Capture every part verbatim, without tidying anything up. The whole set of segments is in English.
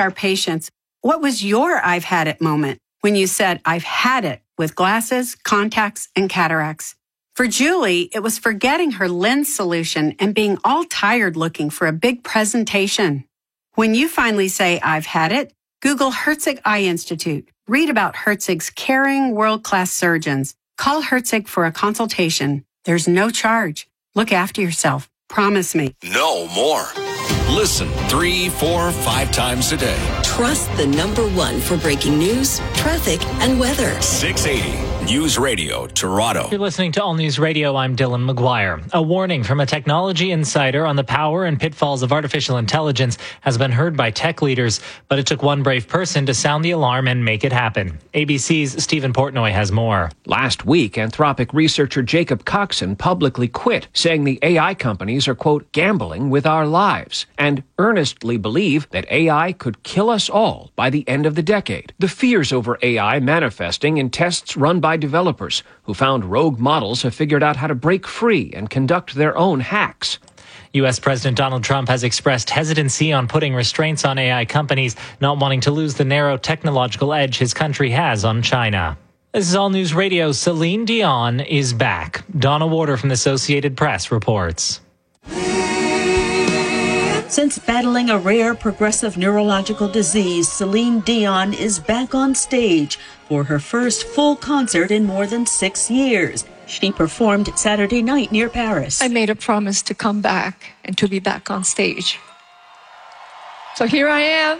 our patients, what was your I've had it moment when you said, I've had it with glasses, contacts, and cataracts? For Julie, it was forgetting her lens solution and being all tired looking for a big presentation. When you finally say, I've had it, Google Herzig Eye Institute. Read about Herzig's caring, world-class surgeons. Call Herzig for a consultation. There's no charge. Look after yourself. Promise me. No more. Listen three, four, five times a day. Trust the number one for breaking news, traffic, and weather. six eighty News Radio, Toronto. You're listening to All News Radio. I'm Dylan McGuire. A warning from a technology insider on the power and pitfalls of artificial intelligence has been heard by tech leaders, but it took one brave person to sound the alarm and make it happen. A B C's Stephen Portnoy has more. Last week, Anthropic researcher Jacob Coxon publicly quit, saying the A I companies are, quote, gambling with our lives, and earnestly believe that A I could kill us all by the end of the decade. The fears over A I manifesting in tests run by developers who found rogue models have figured out how to break free and conduct their own hacks. U S. President Donald Trump has expressed hesitancy on putting restraints on A I companies, not wanting to lose the narrow technological edge his country has on China. This is All News Radio. Celine Dion is back. Donna Warder from the Associated Press reports. Since battling a rare progressive neurological disease, Celine Dion is back on stage for her first full concert in more than six years. She performed Saturday night near Paris. I made a promise to come back and to be back on stage. So here I am,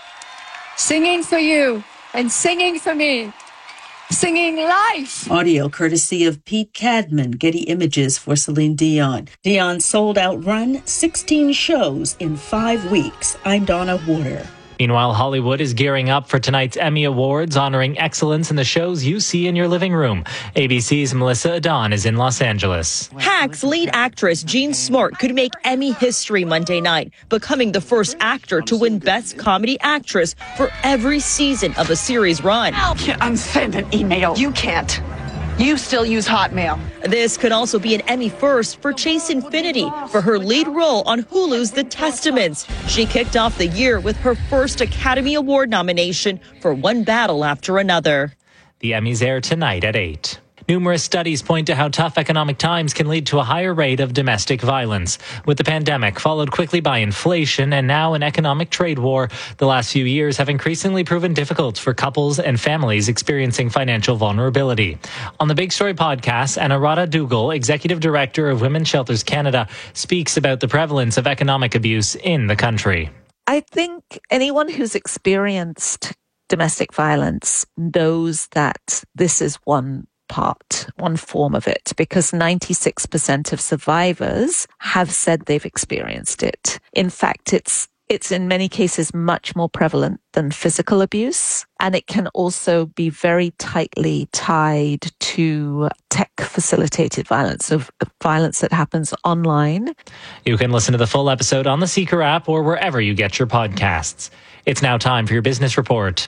singing for you and singing for me. Singing life. Audio courtesy of Pete Cadman, Getty Images for Celine Dion. Dion's sold-out run, sixteen shows in five weeks. I'm Donna Warder. Meanwhile, Hollywood is gearing up for tonight's Emmy Awards, honoring excellence in the shows you see in your living room. A B C's Melissa Adon is in Los Angeles. Hacks lead actress Jean Smart could make Emmy history Monday night, becoming the first actor to win Best Comedy Actress for every season of a series run. I can't unsend an email. You can't. You still use Hotmail. This could also be an Emmy first for Chase Infinity for her lead role on Hulu's The Testaments. She kicked off the year with her first Academy Award nomination for One Battle After Another. The Emmys air tonight at eight. Numerous studies point to how tough economic times can lead to a higher rate of domestic violence. With the pandemic, followed quickly by inflation and now an economic trade war, the last few years have increasingly proven difficult for couples and families experiencing financial vulnerability. On the Big Story podcast, Anurada Dougal, Executive Director of Women's Shelters Canada, speaks about the prevalence of economic abuse in the country. I think anyone who's experienced domestic violence knows that this is one part, one form of it, because ninety-six percent of survivors have said they've experienced it. In fact, it's it's in many cases much more prevalent than physical abuse, and it can also be very tightly tied to tech-facilitated violence, so violence that happens online. You can listen to the full episode on the Seeker app or wherever you get your podcasts. It's now time for your business report.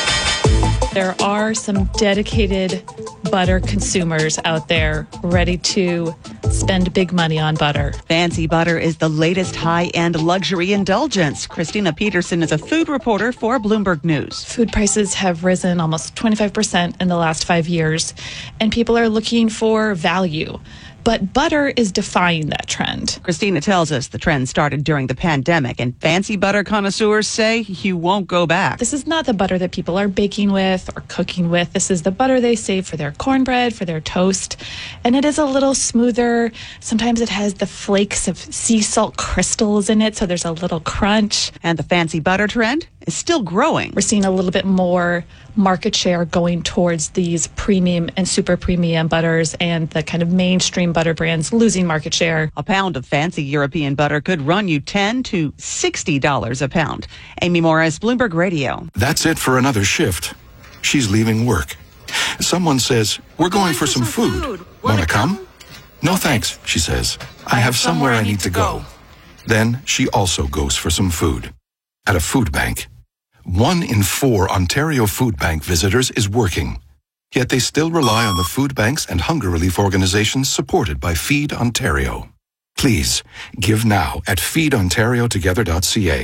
There are some dedicated butter consumers out there ready to spend big money on butter. Fancy butter is the latest high-end luxury indulgence. Christina Peterson is a food reporter for Bloomberg News. Food prices have risen almost twenty-five percent in the last five years, and people are looking for value. But butter is defying that trend. Christina tells us the trend started during the pandemic, and fancy butter connoisseurs say you won't go back. This is not the butter that people are baking with or cooking with. This is the butter they save for their cornbread, for their toast. And it is a little smoother. Sometimes it has the flakes of sea salt crystals in it, so there's a little crunch. And the fancy butter trend is still growing. We're seeing a little bit more market share going towards these premium and super premium butters, and the kind of mainstream butter brands losing market share. A pound of fancy European butter could run you ten to sixty dollars a pound. Amy Morris, Bloomberg Radio. That's it for another shift. She's leaving work. Someone says, we're going for some food. Want to come? No thanks, she says. I have somewhere I need to go. Then she also goes for some food. At a food bank. One in four Ontario Food Bank visitors is working. Yet they still rely on the food banks and hunger relief organizations supported by Feed Ontario. Please, give now at feed ontario together dot c a.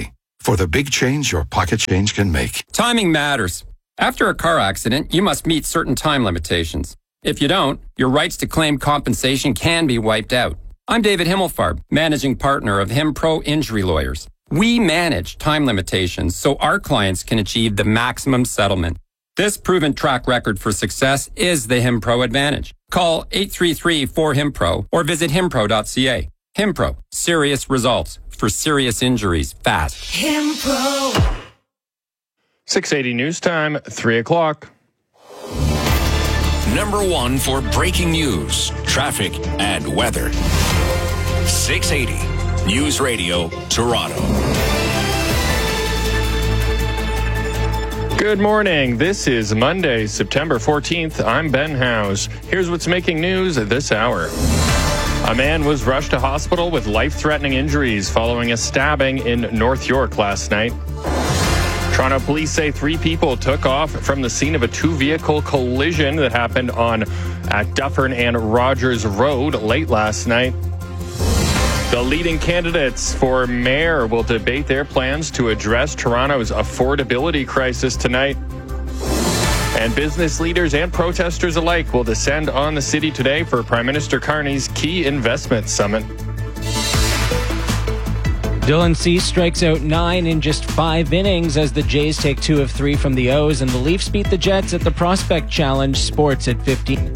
for the big change your pocket change can make. Timing matters. After a car accident, you must meet certain time limitations. If you don't, your rights to claim compensation can be wiped out. I'm David Himmelfarb, managing partner of HimPro Injury Lawyers. We manage time limitations so our clients can achieve the maximum settlement. This proven track record for success is the HimPro advantage. Call eight three three four HimPro or visit himpro dot c a. HimPro, serious results for serious injuries fast. HimPro. six eighty News Time, three o'clock. Number one for breaking news, traffic, and weather. six eighty News Radio, Toronto. Good morning. This is Monday, September fourteenth. I'm Ben Howes. Here's what's making news at this hour. A man was rushed to hospital with life-threatening injuries following a stabbing in North York last night. Toronto police say three people took off from the scene of a two-vehicle collision that happened on at Dufferin and Rogers Road late last night. The leading candidates for mayor will debate their plans to address Toronto's affordability crisis tonight. And business leaders and protesters alike will descend on the city today for Prime Minister Carney's key investment summit. Dylan Cease strikes out nine in just five innings as the Jays take two of three from the O's, and the Leafs beat the Jets at the Prospect Challenge. Sports at fifteen.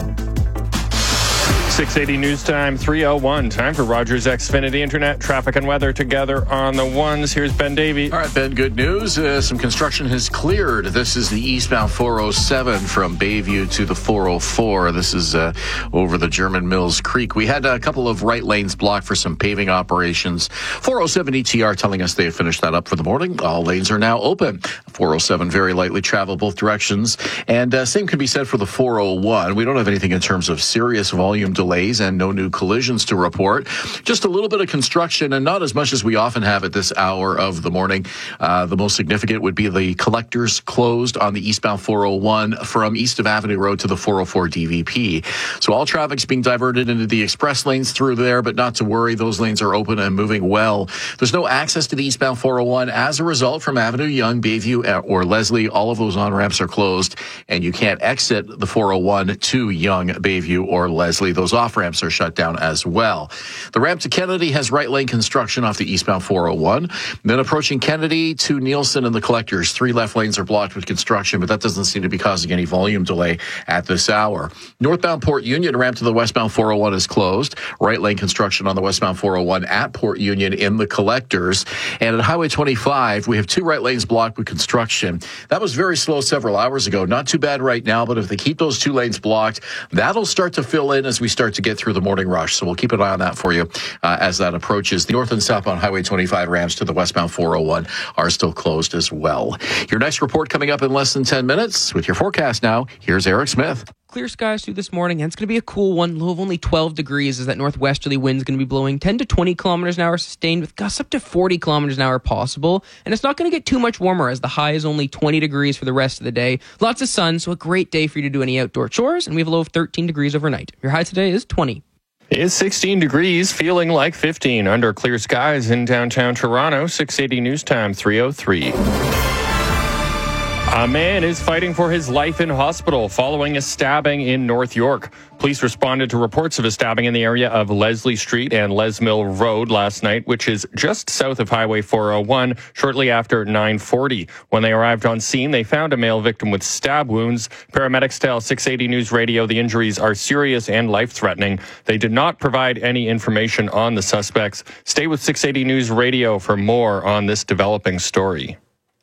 six eighty News Time, three oh one. Time for Rogers Xfinity Internet, traffic and weather together on the ones. Here's Ben Davey. All right, Ben, good news. Uh, some construction has cleared. This is the eastbound four oh seven from Bayview to the four oh four. This is uh, over the German Mills Creek. We had a couple of right lanes blocked for some paving operations. four oh seven E T R telling us they have finished that up for the morning. All lanes are now open. four oh seven very lightly travel both directions. And uh, same can be said for the four oh one. We don't have anything in terms of serious volume delays and no new collisions to report. Just a little bit of construction and not as much as we often have at this hour of the morning. Uh, the most significant would be the collectors closed on the eastbound four oh one from east of Avenue Road to the four oh four D V P. So all traffic's being diverted into the express lanes through there, but not to worry. Those lanes are open and moving well. There's no access to the eastbound four oh one as a result from Avenue Yonge, Bayview, or Leslie. All of those on-ramps are closed, and you can't exit the four oh one to Yonge, Bayview, or Leslie. Those off-ramps are shut down as well. The ramp to Kennedy has right lane construction off the eastbound four oh one. Then approaching Kennedy to Nielsen and the collectors, three left lanes are blocked with construction, but that doesn't seem to be causing any volume delay at this hour. Northbound Port Union ramp to the westbound four oh one is closed. Right lane construction on the westbound four oh one at Port Union in the collectors. And at Highway twenty-five, we have two right lanes blocked with construction. That was very slow several hours ago. Not too bad right now, but if they keep those two lanes blocked, that'll start to fill in as we start to get through the morning rush. So we'll keep an eye on that for you uh, as that approaches. The north and southbound Highway twenty-five ramps to the westbound four oh one are still closed as well. Your next report coming up in less than ten minutes. With your forecast now, here's Eric Smith. Clear skies through this morning, and it's going to be a cool one. Low of only twelve degrees as that northwesterly wind is going to be blowing ten to twenty kilometers an hour sustained, with gusts up to forty kilometers an hour possible. And it's not going to get too much warmer as the high is only twenty degrees for the rest of the day. Lots of sun, so a great day for you to do any outdoor chores. And we have a low of thirteen degrees overnight. Your high today is twenty. It's sixteen degrees, feeling like fifteen under clear skies in downtown Toronto. six eighty News Time, three oh three. A man is fighting for his life in hospital following a stabbing in North York. Police responded to reports of a stabbing in the area of Leslie Street and Les Mill Road last night, which is just south of Highway four oh one, shortly after nine forty. When they arrived on scene, they found a male victim with stab wounds. Paramedics tell six eighty News Radio the injuries are serious and life-threatening. They did not provide any information on the suspects. Stay with six eighty News Radio for more on this developing story.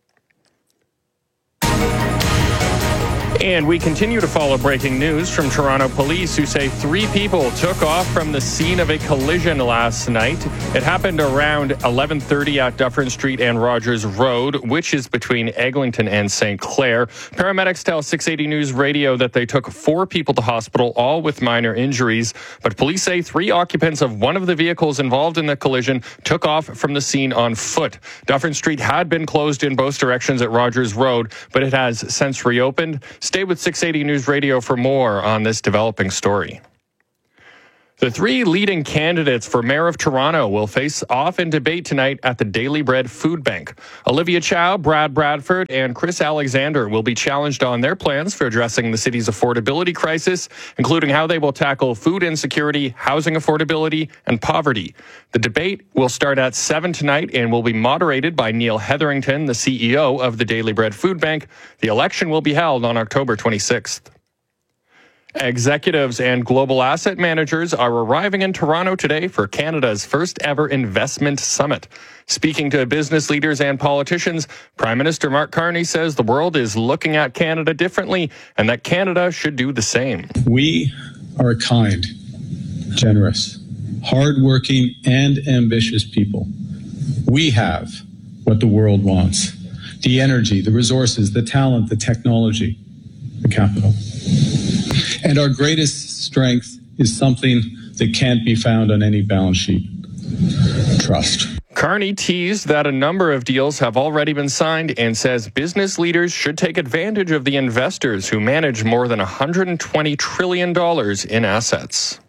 And we continue to follow breaking news from Toronto police, who say three people took off from the scene of a collision last night. It happened around eleven thirty at Dufferin Street and Rogers Road, which is between Eglinton and Saint Clair. Paramedics tell six eighty News Radio that they took four people to hospital, all with minor injuries. But police say three occupants of one of the vehicles involved in the collision took off from the scene on foot. Dufferin Street had been closed in both directions at Rogers Road, but it has since reopened. Stay with six eighty News Radio for more on this developing story. The three leading candidates for Mayor of Toronto will face off in debate tonight at the Daily Bread Food Bank. Olivia Chow, Brad Bradford, and Chris Alexander will be challenged on their plans for addressing the city's affordability crisis, including how they will tackle food insecurity, housing affordability, and poverty. The debate will start at seven tonight and will be moderated by Neil Hetherington, the C E O of the Daily Bread Food Bank. The election will be held on October twenty-sixth. Executives and global asset managers are arriving in Toronto today for Canada's first ever investment summit. Speaking to business leaders and politicians, Prime Minister Mark Carney says the world is looking at Canada differently and that Canada should do the same. We are a kind, generous, hardworking, and ambitious people. We have what the world wants: the energy, the resources, the talent, the technology, the capital. And our greatest strength is something that can't be found on any balance sheet: trust. Carney teased that a number of deals have already been signed and says business leaders should take advantage of the investors who manage more than one hundred twenty trillion dollars in assets.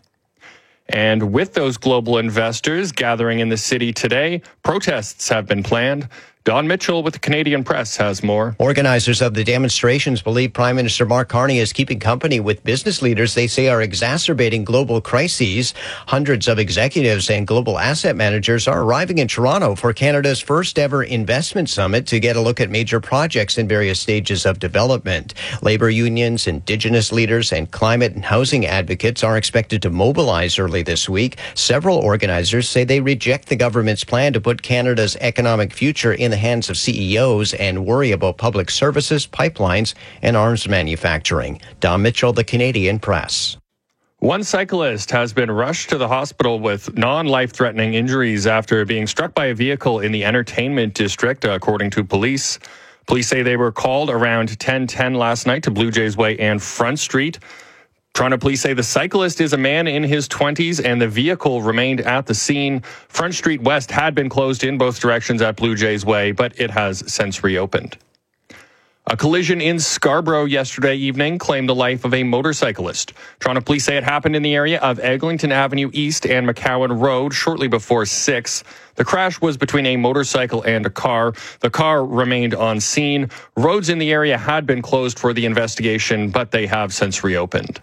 And with those global investors gathering in the city today, protests have been planned. Don Mitchell with the Canadian Press has more. Organizers of the demonstrations believe Prime Minister Mark Carney is keeping company with business leaders they say are exacerbating global crises. Hundreds of executives and global asset managers are arriving in Toronto for Canada's first ever investment summit to get a look at major projects in various stages of development. Labor unions, Indigenous leaders, and climate and housing advocates are expected to mobilize early this week. Several organizers say they reject the government's plan to put Canada's economic future in the hands of C E Os and worry about public services, pipelines, and arms manufacturing. Don Mitchell, the Canadian Press. One cyclist has been rushed to the hospital with non-life-threatening injuries after being struck by a vehicle in the entertainment district, according to police. Police say they were called around ten ten last night to Blue Jays Way and Front Street. Toronto police say the cyclist is a man in his twenties and the vehicle remained at the scene. Front Street West had been closed in both directions at Blue Jays Way, but it has since reopened. A collision in Scarborough yesterday evening claimed the life of a motorcyclist. Toronto police say it happened in the area of Eglinton Avenue East and McCowan Road shortly before six. The crash was between a motorcycle and a car. The car remained on scene. Roads in the area had been closed for the investigation, but they have since reopened.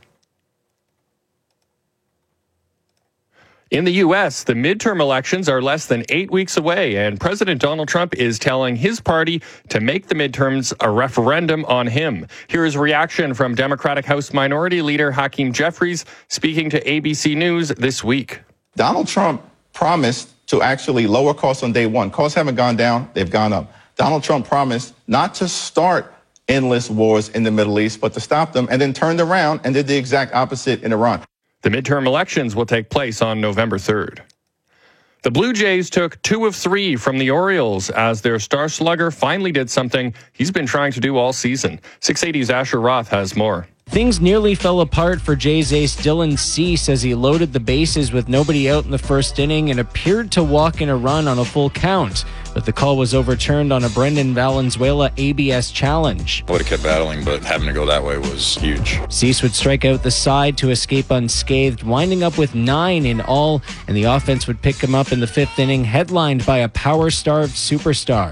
In the U S, the midterm elections are less than eight weeks away, and President Donald Trump is telling his party to make the midterms a referendum on him. Here is a reaction from Democratic House Minority Leader Hakeem Jeffries speaking to A B C News this week. Donald Trump promised to actually lower costs on day one. Costs haven't gone down, they've gone up. Donald Trump promised not to start endless wars in the Middle East, but to stop them, and then turned around and did the exact opposite in Iran. The midterm elections will take place on November third. The Blue Jays took two of three from the Orioles as their star slugger finally did something he's been trying to do all season. six eighty's Asher Roth has more. Things nearly fell apart for Jays ace Dylan Cease as he loaded the bases with nobody out in the first inning and appeared to walk in a run on a full count. But the call was overturned on a Brendan Valenzuela A B S challenge. I would have kept battling, but having to go that way was huge. Cease would strike out the side to escape unscathed, winding up with nine in all, and the offense would pick him up in the fifth inning, headlined by a power-starved superstar.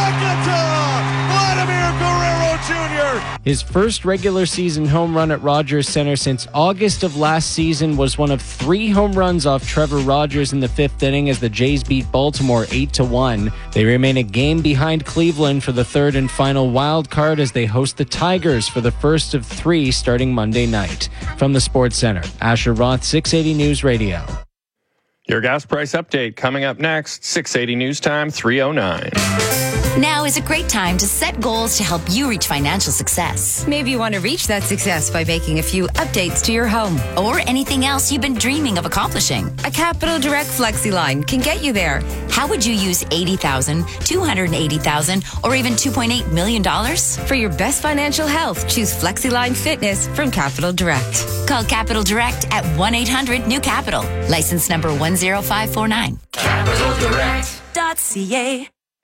His first regular season home run at Rogers Center since August of last season was one of three home runs off Trevor Rogers in the fifth inning as the Jays beat Baltimore eight to one. They remain a game behind Cleveland for the third and final wild card as they host the Tigers for the first of three starting Monday night. From the Sports Center, Asher Roth, six eighty News Radio. Your gas price update coming up next, six eighty News Time, three oh nine. Now is a great time to set goals to help you reach financial success. Maybe you want to reach that success by making a few updates to your home. Or anything else you've been dreaming of accomplishing. A Capital Direct FlexiLine can get you there. How would you use eighty thousand dollars, two hundred eighty thousand dollars, or even two point eight million dollars? For your best financial health, choose FlexiLine Fitness from Capital Direct. Call Capital Direct at one eight hundred new capital. License number one zero five four nine. Capital Direct dot C A.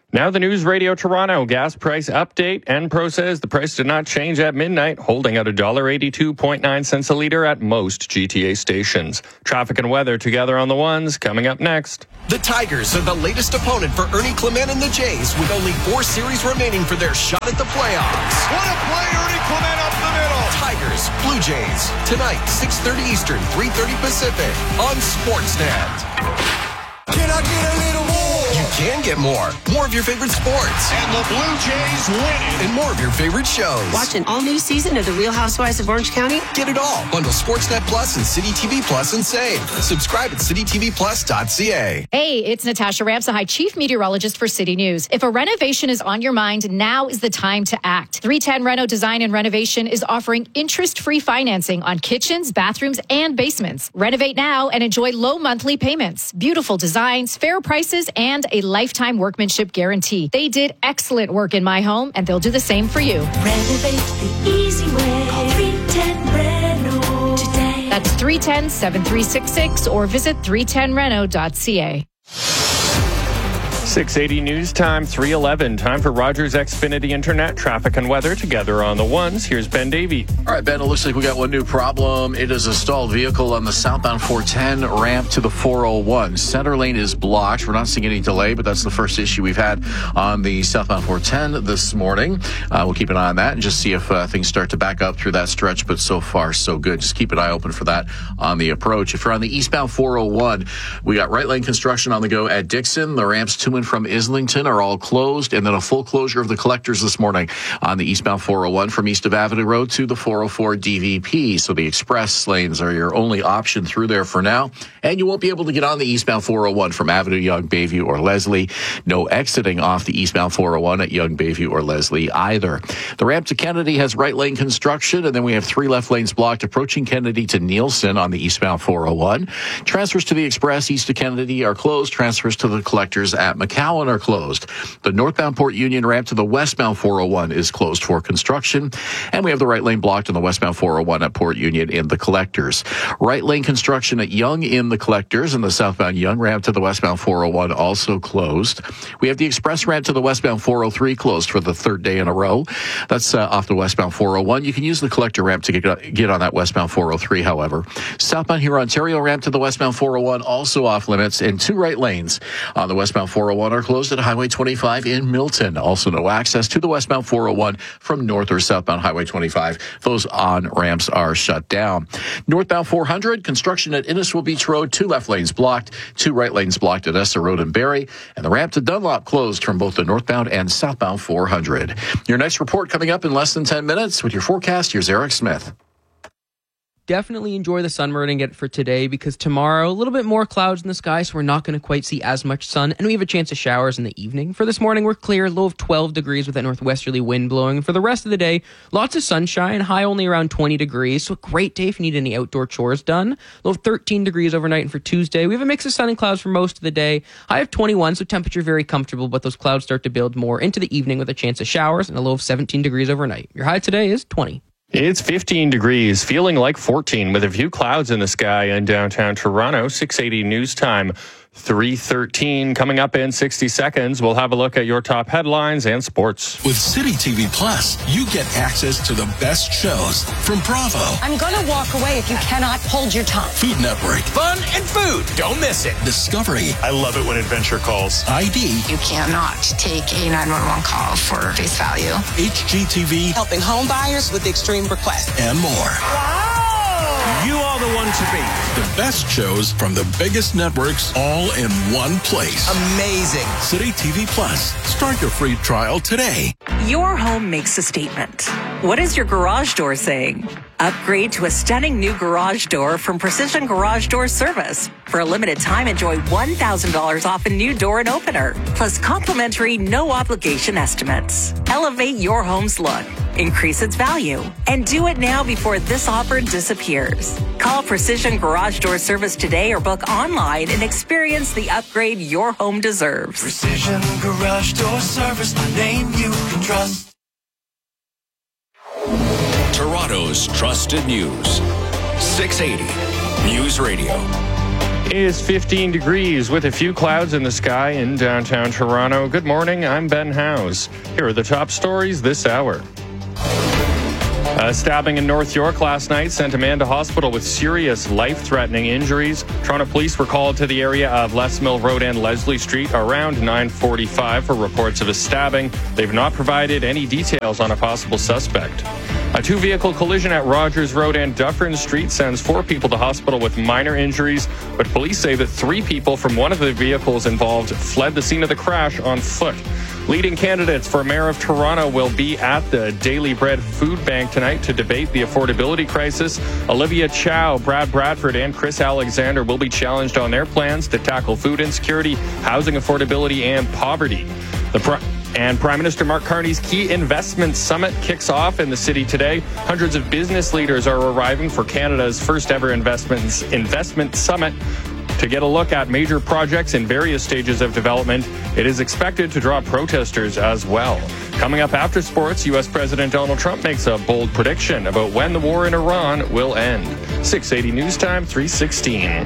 Now the News Radio Toronto gas price update. Enpro says the price did not change at midnight, holding at one dollar eighty-two point nine cents a litre at most G T A stations. Traffic and weather together on the ones, coming up next. The Tigers are the latest opponent for Ernie Clement and the Jays, with only four series remaining for their shot at the playoffs. What a play, Ernie Clement up the middle. Tigers, Blue Jays, tonight, six thirty Eastern, three thirty Pacific, on Sportsnet. Can I get a little more? You can get more. More of your favorite sports. And the Blue Jays win it. And more of your favorite shows. Watch an all-new season of The Real Housewives of Orange County. Get it all. Bundle Sportsnet Plus and City T V Plus and save. Subscribe at city t v plus dot c a. Hey, it's Natasha Ramsahai, Chief Meteorologist for City News. If a renovation is on your mind, now is the time to act. three ten Reno Design and Renovation is offering interest-free financing on kitchens, bathrooms, and basements. Renovate now and enjoy low monthly payments, beautiful designs, fair prices, and a lifetime workmanship guarantee. They did excellent work in my home, and they'll do the same for you. Renovate the easy way. Call three ten Reno today. That's three one zero, seven three six six or visit three ten reno dot c a. six eighty News Time, three eleven. Time for Rogers Xfinity Internet, traffic and weather together on the ones. Here's Ben Davey. All right, Ben, it looks like we got one new problem. It is a stalled vehicle on the southbound four ten ramp to the four oh one. Center lane is blocked. We're not seeing any delay, but that's the first issue we've had on the southbound four ten this morning. Uh, we'll keep an eye on that and just see if uh, things start to back up through that stretch, but so far, so good. Just keep an eye open for that on the approach. If you're on the eastbound four oh one, we got right lane construction on the go at Dixon. The ramps to and from Islington are all closed, and then a full closure of the collectors this morning on the eastbound four oh one from east of Avenue Road to the four oh four D V P. So the express lanes are your only option through there for now, and you won't be able to get on the eastbound four oh one from Avenue, Yonge, Bayview, or Leslie. No exiting off the eastbound four oh one at Yonge, Bayview, or Leslie either. The ramp to Kennedy has right lane construction, and then we have three left lanes blocked approaching Kennedy to Nielsen on the eastbound four oh one. Transfers to the express east of Kennedy are closed. Transfers to the collectors at McCowan are closed. The northbound Port Union ramp to the westbound four oh one is closed for construction, and we have the right lane blocked on the westbound four oh one at Port Union in the collectors. Right lane construction at Yonge in the collectors, and the southbound Yonge ramp to the westbound four oh one also closed. We have the express ramp to the westbound four oh three closed for the third day in a row. That's uh, off the westbound four oh one. You can use the collector ramp to get, get on that westbound four oh three, however. Southbound Huron Ontario ramp to the westbound four oh one also off limits, and two right lanes on the westbound four oh one are closed at Highway twenty-five in Milton. Also no access to the westbound four oh one from north or southbound Highway twenty-five. Those on-ramps are shut down. Northbound four hundred, construction at Innisfil Beach Road, two left lanes blocked, two right lanes blocked at Essa Road and Barrie, and the ramp to Dunlop closed from both the northbound and southbound four hundred. Your next report coming up in less than ten minutes. With your forecast, here's Eric Smith. Definitely enjoy the sun we're going to get for today, because tomorrow, a little bit more clouds in the sky, so we're not going to quite see as much sun, and we have a chance of showers in the evening. For this morning, we're clear, low of twelve degrees with that northwesterly wind blowing. And for the rest of the day, lots of sunshine, high only around twenty degrees, so a great day if you need any outdoor chores done. Low of thirteen degrees overnight, and for Tuesday, we have a mix of sun and clouds for most of the day. High of twenty-one, so temperature very comfortable, but those clouds start to build more into the evening with a chance of showers, and a low of seventeen degrees overnight. Your high today is twenty. It's fifteen degrees, feeling like fourteen with a few clouds in the sky in downtown Toronto. six eighty News Time, three thirteen. Coming up in sixty seconds, we'll have a look at your top headlines and sports. With City T V Plus, you get access to the best shows from Bravo, I'm gonna walk away if you cannot hold your tongue. Food Network, Fun and food. Don't miss it. Discovery, I love it when adventure calls. I D, You cannot take a nine one one call for face value. H G T V, Helping home buyers with extreme requests. and more. You are the one to beat. The best shows from the biggest networks all in one place. Amazing. City T V Plus. Start your free trial today. Your home makes a statement. What is your garage door saying? Upgrade to a stunning new garage door from Precision Garage Door Service. For a limited time, enjoy one thousand dollars off a new door and opener, plus complimentary no-obligation estimates. Elevate your home's look, increase its value, and do it now before this offer disappears. Call Precision Garage Door Service today or book online and experience the upgrade your home deserves. Precision Garage Door Service, the name you can trust. Toronto's trusted news. six eighty News Radio. is fifteen degrees with a few clouds in the sky in downtown Toronto. Good morning, I'm Ben Howes. Here are the top stories this hour. A stabbing in North York last night sent a man to hospital with serious life-threatening injuries. Toronto police were called to the area of Les Mill Road and Leslie Street around nine forty-five for reports of a stabbing. They've not provided any details on a possible suspect. A two-vehicle collision at Rogers Road and Dufferin Street sends four people to hospital with minor injuries, but police say that three people from one of the vehicles involved fled the scene of the crash on foot. Leading candidates for mayor of Toronto will be at the Daily Bread Food Bank tonight to debate the affordability crisis. Olivia Chow, Brad Bradford, and Chris Alexander will be challenged on their plans to tackle food insecurity, housing affordability, and poverty. The Pri- And Prime Minister Mark Carney's Key Investment Summit kicks off in the city today. Hundreds of business leaders are arriving for Canada's first ever investments investment summit to get a look at major projects in various stages of development. It is expected to draw protesters as well. Coming up after sports, U S President Donald Trump makes a bold prediction about when the war in Iran will end. six eighty News Time, three sixteen.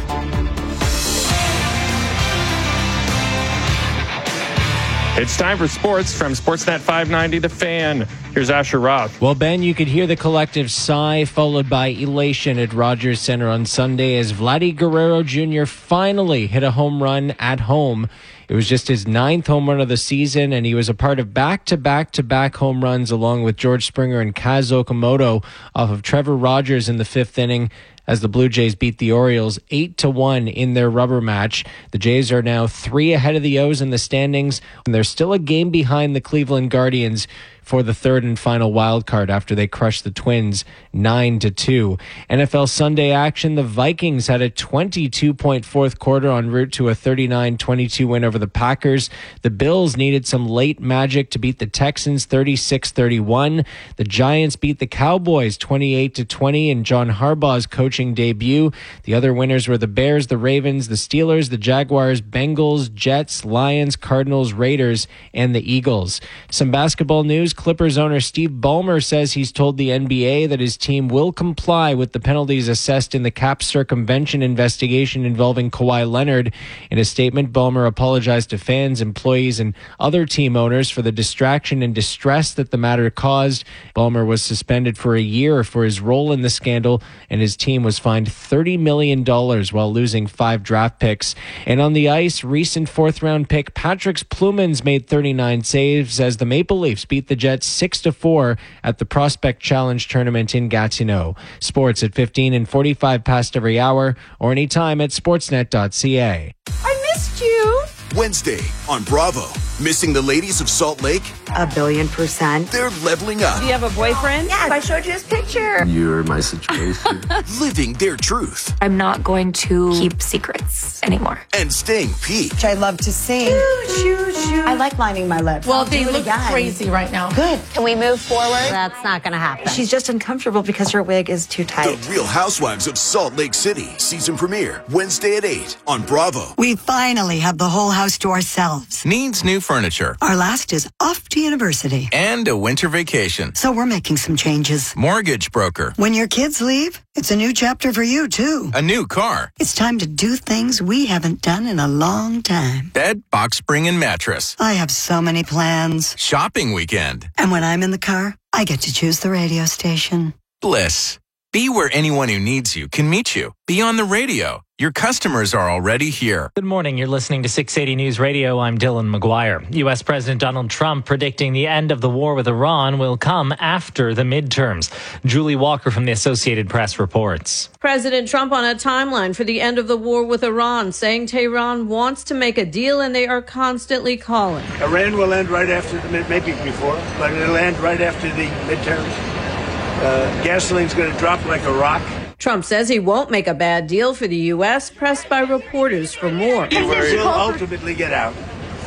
It's time for sports from Sportsnet five ninety The Fan. Here's Asher Roth. Well, Ben, you could hear the collective sigh followed by elation at Rogers Centre on Sunday as Vladdy Guerrero Junior finally hit a home run at home. It was just his ninth home run of the season, and he was a part of back-to-back-to-back home runs along with George Springer and Kaz Okamoto off of Trevor Rogers in the fifth inning, as the Blue Jays beat the Orioles eight to one in their rubber match. The Jays are now three ahead of the O's in the standings, and they're still a game behind the Cleveland Guardians for the third and final wild card after they crushed the Twins nine to two. N F L Sunday action, the Vikings had a twenty-two point fourth quarter en route to a thirty-nine twenty-two win over the Packers. The Bills needed some late magic to beat the Texans thirty-six thirty-one. The Giants beat the Cowboys twenty-eight to twenty in John Harbaugh's coaching debut. The other winners were the Bears, the Ravens, the Steelers, the Jaguars, Bengals, Jets, Lions, Cardinals, Raiders, and the Eagles. Some basketball news. Clippers owner Steve Ballmer says he's told the N B A that his team will comply with the penalties assessed in the cap circumvention investigation involving Kawhi Leonard. In a statement, Ballmer apologized to fans, employees, and other team owners for the distraction and distress that the matter caused. Ballmer was suspended for a year for his role in the scandal, and his team was fined thirty million dollars while losing five draft picks. And on the ice, recent fourth-round pick Patrick Plumans made thirty-nine saves as the Maple Leafs beat the Jets six to four at the Prospect Challenge tournament in Gatineau. Sports at fifteen and forty-five past every hour or anytime at sportsnet dot c a. I missed you. Wednesday on Bravo. Missing the ladies of Salt Lake? A billion percent. They're leveling up. Do you have a boyfriend? Yes, I showed you his picture. You're my situation. Living their truth. I'm not going to keep secrets anymore. And staying peaked. I love to sing. Shoo, shoo, shoo. I like lining my lips. Well, I'll they look again. crazy right now. Good. Can we move forward? That's not going to happen. She's just uncomfortable because her wig is too tight. The Real Housewives of Salt Lake City. Season premiere Wednesday at eight on Bravo. We finally have the whole house to ourselves. Needs new furniture. Our last is off to university. And a winter vacation. So we're making some changes. Mortgage broker. When your kids leave, it's a new chapter for you, too. A new car. It's time to do things we haven't done in a long time. Bed, box spring, and mattress. I have so many plans. Shopping weekend. And when I'm in the car, I get to choose the radio station. Bliss. Be where anyone who needs you can meet you. Be on the radio. Your customers are already here. Good morning. You're listening to six eighty News Radio. I'm Dylan McGuire. U S President Donald Trump predicting the end of the war with Iran will come after the midterms. Julie Walker from the Associated Press reports. President Trump on a timeline for the end of the war with Iran, saying Tehran wants to make a deal and they are constantly calling. Iran will end right after the mid, maybe before, but it'll end right after the midterms. Uh, gasoline's going to drop like a rock. Trump says he won't make a bad deal for the U S, pressed by reporters for more. We'll ultimately get out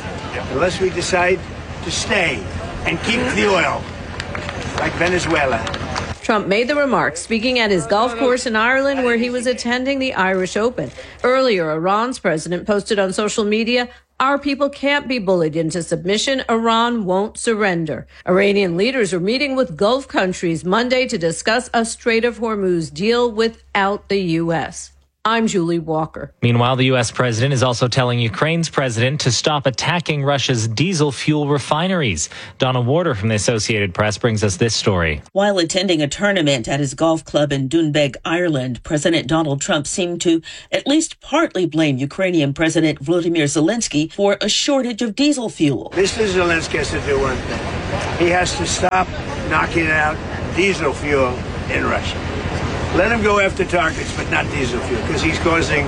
unless we decide to stay and keep the oil, like Venezuela. Trump made the remarks speaking at his golf course in Ireland where he was attending the Irish Open. Earlier, Iran's president posted on social media, "Our people can't be bullied into submission. Iran won't surrender." Iranian leaders are meeting with Gulf countries Monday to discuss a Strait of Hormuz deal without the U S. I'm Julie Walker. Meanwhile, the U S president is also telling Ukraine's president to stop attacking Russia's diesel fuel refineries. Donna Warder from the Associated Press brings us this story. While attending a tournament at his golf club in Doonbeg, Ireland, President Donald Trump seemed to at least partly blame Ukrainian President Volodymyr Zelensky for a shortage of diesel fuel. Mister Zelensky has to do one thing. He has to stop knocking out diesel fuel in Russia. Let him go after targets, but not diesel fuel, because he's causing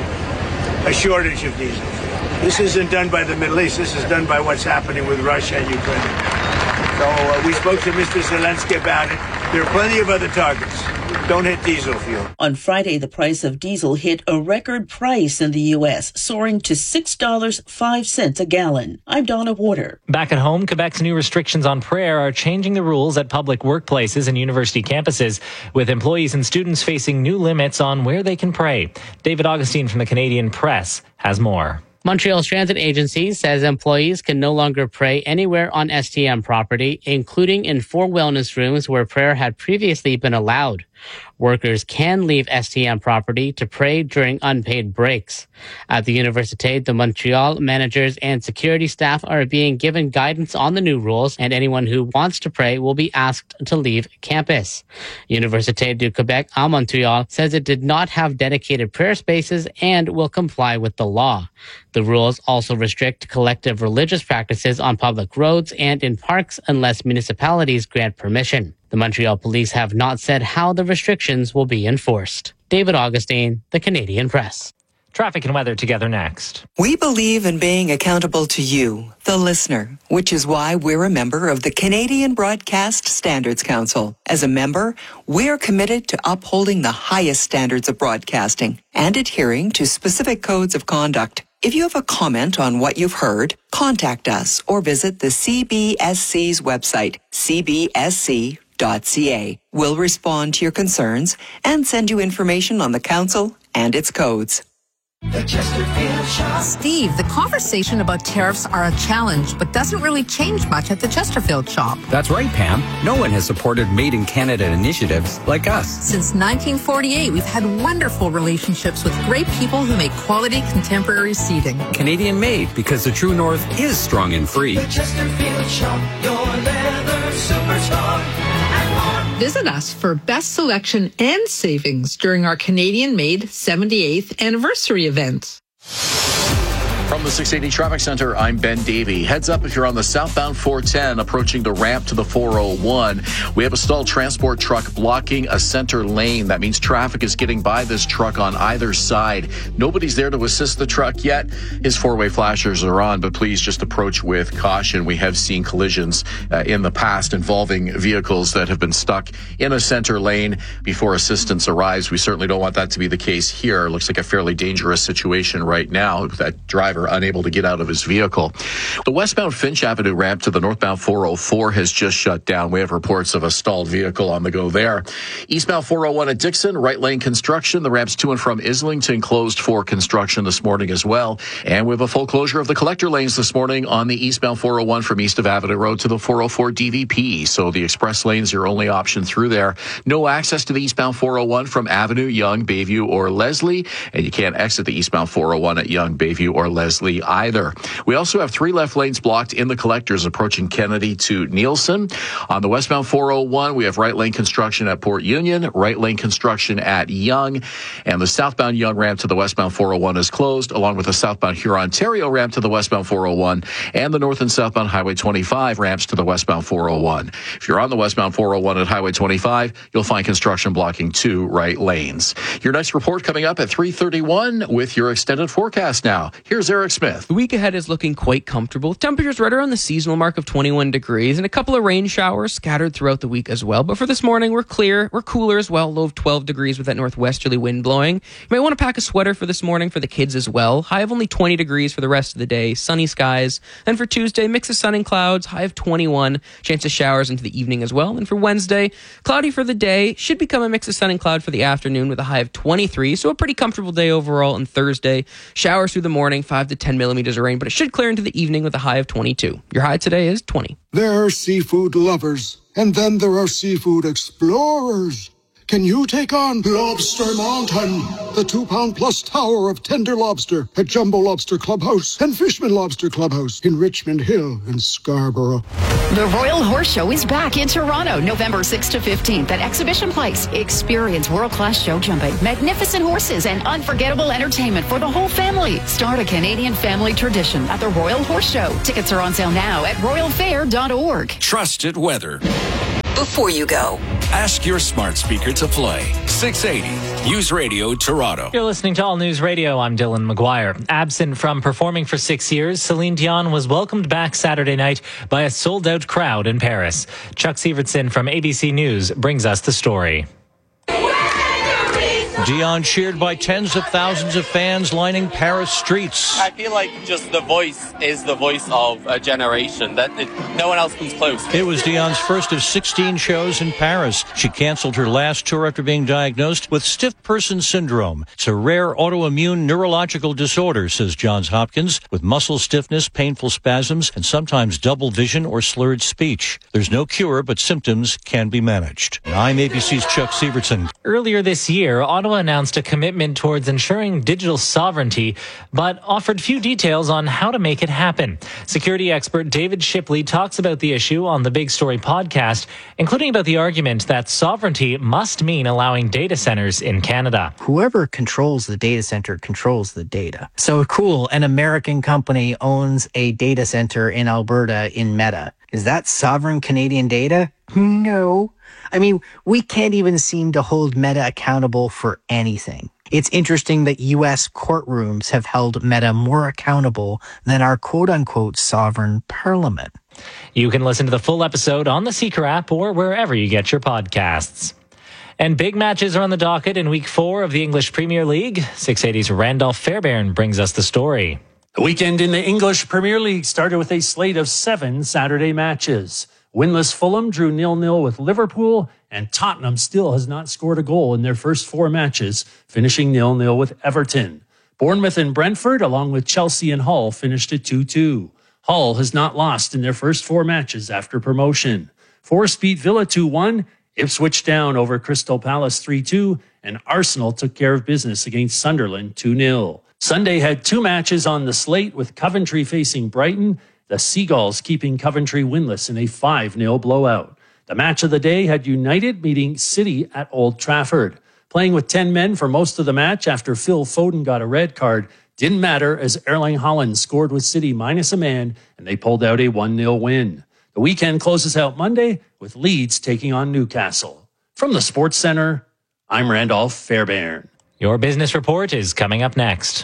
a shortage of diesel fuel. This isn't done by the Middle East. This is done by what's happening with Russia and Ukraine. So uh, we spoke to Mister Zelensky about it. There are plenty of other targets. Don't hit diesel fuel. On Friday, the price of diesel hit a record price in the U S, soaring to six dollars and five cents a gallon. I'm Donna Warder. Back at home, Quebec's new restrictions on prayer are changing the rules at public workplaces and university campuses, with employees and students facing new limits on where they can pray. David Augustine from the Canadian Press has more. Montreal's transit agency says employees can no longer pray anywhere on S T M property, including in four wellness rooms where prayer had previously been allowed. Workers can leave S T M property to pray during unpaid breaks. At the Université de Montréal, managers and security staff are being given guidance on the new rules, and anyone who wants to pray will be asked to leave campus. Université du Québec à Montréal says it did not have dedicated prayer spaces and will comply with the law. The rules also restrict collective religious practices on public roads and in parks unless municipalities grant permission. The Montreal police have not said how the restrictions will be enforced. David Augustine, the Canadian Press. Traffic and weather together next. We believe in being accountable to you, the listener, which is why we're a member of the Canadian Broadcast Standards Council. As a member, we're committed to upholding the highest standards of broadcasting and adhering to specific codes of conduct. If you have a comment on what you've heard, contact us or visit the C B S C's website, c b s c dot c a. We'll respond to your concerns and send you information on the council and its codes. The Chesterfield Shop. Steve, the conversation about tariffs are a challenge, but doesn't really change much at the Chesterfield Shop. That's right, Pam. No one has supported Made in Canada initiatives like us. Since nineteen forty-eight, we've had wonderful relationships with great people who make quality contemporary seating. Canadian made, because the true north is strong and free. The Chesterfield Shop, your leather superstar. Visit us for best selection and savings during our Canadian-made seventy-eighth anniversary event. From the six eighty Traffic Center, I'm Ben Davey. Heads up if you're on the southbound four ten approaching the ramp to the four oh one. We have a stalled transport truck blocking a center lane. That means traffic is getting by this truck on either side. Nobody's there to assist the truck yet. His four-way flashers are on, but please just approach with caution. We have seen collisions uh, in the past involving vehicles that have been stuck in a center lane before assistance arrives. We certainly don't want that to be the case here. It looks like a fairly dangerous situation right now. That driver unable to get out of his vehicle. The westbound Finch Avenue ramp to the northbound four oh four has just shut down. We have reports of a stalled vehicle on the go there. Eastbound four oh one at Dixon, right lane construction. The ramps to and from Islington closed for construction this morning as well. And we have a full closure of the collector lanes this morning on the eastbound four oh one from east of Avenue Road to the four oh four D V P. So the express lanes are your only option through there. No access to the eastbound four oh one from Avenue, Yonge, Bayview, or Leslie. And you can't exit the eastbound four oh one at Yonge, Bayview, or Leslie either. We also have three left lanes blocked in the collectors approaching Kennedy to Nielsen. On the westbound four oh one, we have right lane construction at Port Union, right lane construction at Yonge, and the southbound Yonge ramp to the westbound four oh one is closed, along with the southbound Huron-Ontario ramp to the westbound four oh one and the north and southbound Highway twenty-five ramps to the westbound four oh one. If you're on the westbound four oh one at Highway twenty-five, you'll find construction blocking two right lanes. Your next report coming up at three thirty-one with your extended forecast now. Here's Eric Smith. The week ahead is looking quite comfortable. Temperatures right around the seasonal mark of twenty-one degrees and a couple of rain showers scattered throughout the week as well. But for this morning, we're clear. We're cooler as well. Low of twelve degrees with that northwesterly wind blowing. You might want to pack a sweater for this morning for the kids as well. High of only twenty degrees for the rest of the day. Sunny skies. Then for Tuesday, mix of sun and clouds. High of twenty-one. Chance of showers into the evening as well. And for Wednesday, cloudy for the day. Should become a mix of sun and cloud for the afternoon with a high of twenty-three. So a pretty comfortable day overall. And Thursday, showers through the morning. five to ten millimeters of rain, but it should clear into the evening with a high of twenty-two. Your high today is twenty. There are seafood lovers, and then there are seafood explorers. Can you take on Lobster Mountain, the two-pound plus tower of tender lobster at Jumbo Lobster Clubhouse and Fishman Lobster Clubhouse in Richmond Hill and Scarborough? The Royal Horse Show is back in Toronto, November sixth to fifteenth at Exhibition Place. Experience world-class show jumping, magnificent horses, and unforgettable entertainment for the whole family. Start a Canadian family tradition at the Royal Horse Show. Tickets are on sale now at royal fair dot org. Trusted weather. Before you go, ask your smart speaker to play six eighty News Radio Toronto. You're listening to All News Radio. I'm Dylan McGuire. Absent from performing for six years, Celine Dion was welcomed back Saturday night by a sold-out crowd in Paris. Chuck Sievertson from A B C News brings us the story. Dion cheered by tens of thousands of fans lining Paris streets. I feel like just the voice is the voice of a generation, that it, no one else comes close. It was Dion's first of sixteen shows in Paris. She canceled her last tour after being diagnosed with stiff person syndrome. It's a rare autoimmune neurological disorder, says Johns Hopkins, with muscle stiffness, painful spasms, and sometimes double vision or slurred speech. There's no cure, but symptoms can be managed. I'm A B C's Chuck Sievertson. Earlier this year, Ottawa announced a commitment towards ensuring digital sovereignty, but offered few details on how to make it happen. Security expert David Shipley talks about the issue on the Big Story podcast, including about the argument that sovereignty must mean allowing data centers in Canada. Whoever controls the data center controls the data. So cool, an American company owns a data center in Alberta in Meta. Is that sovereign Canadian data? No. I mean, we can't even seem to hold Meta accountable for anything. It's interesting that U S courtrooms have held Meta more accountable than our quote-unquote sovereign parliament. You can listen to the full episode on the Seeker app or wherever you get your podcasts. And big matches are on the docket in week four of the English Premier League. six eighty's Randolph Fairbairn brings us the story. The weekend in the English Premier League started with a slate of seven Saturday matches. Winless Fulham drew nil nil with Liverpool, and Tottenham still has not scored a goal in their first four matches, finishing nil nil with Everton. Bournemouth and Brentford, along with Chelsea and Hull, finished at two two. Hull has not lost in their first four matches after promotion. Forest beat Villa two one, Ipswich down over Crystal Palace three two, and Arsenal took care of business against Sunderland two nil. Sunday had two matches on the slate, with Coventry facing Brighton, the Seagulls keeping Coventry winless in a five nil blowout. The match of the day had United meeting City at Old Trafford. Playing with ten men for most of the match after Phil Foden got a red card didn't matter, as Erling Haaland scored with City minus a man, and they pulled out a one nil win. The weekend closes out Monday with Leeds taking on Newcastle. From the Sports Centre, I'm Randolph Fairbairn. Your business report is coming up next.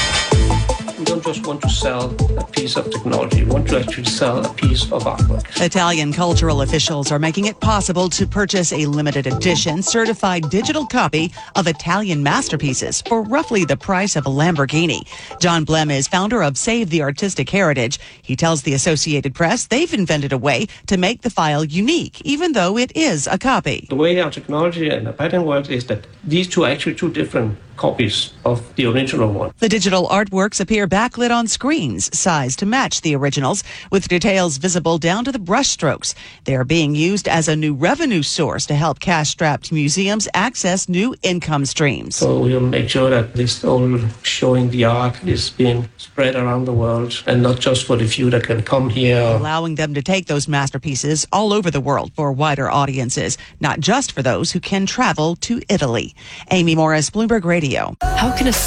We don't just want to sell a piece of technology. We want to actually sell a piece of artwork. Italian cultural officials are making it possible to purchase a limited edition certified digital copy of Italian masterpieces for roughly the price of a Lamborghini. John Blem is founder of Save the Artistic Heritage. He tells the Associated Press they've invented a way to make the file unique, even though it is a copy. The way our technology and the pattern works is that these two are actually two different copies of the original one. The digital artworks appear backlit on screens, sized to match the originals, with details visible down to the brushstrokes. They are being used as a new revenue source to help cash-strapped museums access new income streams. So we'll make sure that this whole showing the art is being spread around the world, and not just for the few that can come here. Allowing them to take those masterpieces all over the world for wider audiences, not just for those who can travel to Italy. Amy Morris, Bloomberg Radio. How can a